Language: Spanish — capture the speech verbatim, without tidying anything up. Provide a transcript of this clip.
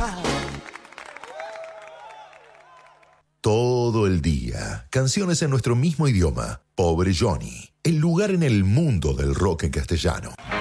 Todo el día, canciones en nuestro mismo idioma. Pobre Johnny, el lugar en el mundo del rock en castellano.